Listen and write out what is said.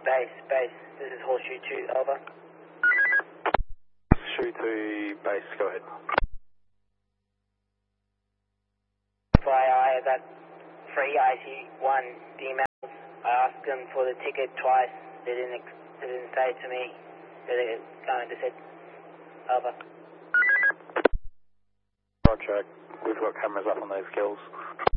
Base. This is Horseshoe 2, over. Shoot to base, go ahead. FYI, I got 3 IC1 emails. I asked them for the ticket twice. They didn't say to me. They just said, over. Roger, we've got cameras up on those kills.